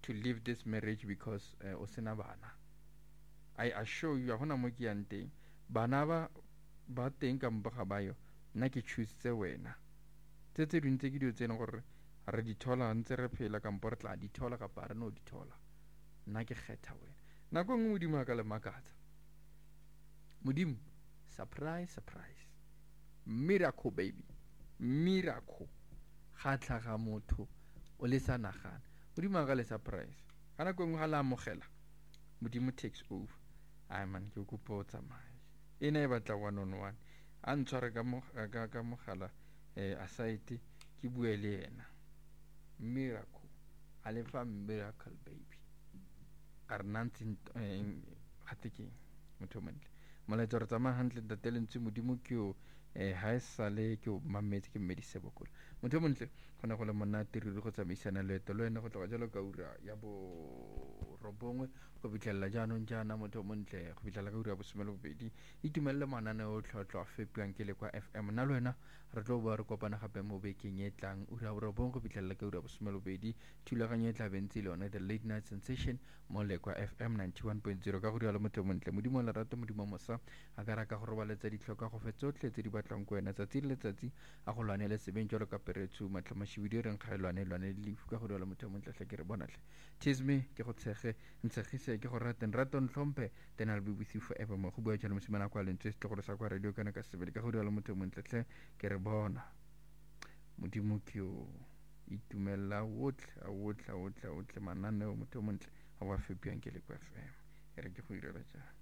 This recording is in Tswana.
to leave this marriage because o sena bana. I assure you, hona mo ke yang teng bana ba teng ka mpa ga bayo nna ke choose wena tse dingwe tse ke dio tsene gore re di thola ntse re phela kampo re tla di thola ka pa re no di thola nna ke kgetha wena nako nngwe modimo a ka le makatsa modimo surprise miracle baby miracle ga tlhaga motho o le sa nagana modimo a ka le surprise ga nako nngwe ga la amogela modimo takes over ai man ke go potsa mai ene e batla one on one a ntshware ka mogala aside ke bue le yena miracle a le fa miracle baby a re nantse gate ke motho montle molaetsa re tsamaya hantle ntatelentse modimo ke o ha e sale ke o mametse ke mmedise bokolo motho montle gona go le monna tiriri go tsamaisana leeto le wena go tloga jalo ka ura ya bo robongwe go fitlhelela jaanong jaana motho montle go fitlhela ka ura ya bosomelo bobedi itumelele mananeo tlhotlhwa fepiwang ke le kwa FM nna le wena re tlo boa re kopana gape mo bekeng e tlang ura ya borobongwe go fitlhelela ka ura ya bosomelo bobedi thulaganyo e tla bentse le yone the late night sensation mo le kwa FM 91.0 ka go rialo motho montle modimo lerato modimo mosa a ka raka go robaletsa ditlhoka go fetsotlhe tse di batlang ko wena tsatsi le letsatsi a go lwanele sebeng jalo ka peretso matlhamashibidio reng ga lwane le lefu ka go rialo motho montle tle ke re bonatlhe tisme ke go ntshegise ke go rateng raton tlhompe then I'll be with you forever mo go bua jalo mosimana kwa lentswe se tlogolo sa kwa radio kana ka sebele ka go rialo motho montle tle ke re bona modimo ke o itumella wotle mananeo motho montle a wa fepiwang ke le kwa FM e re ke go irela jang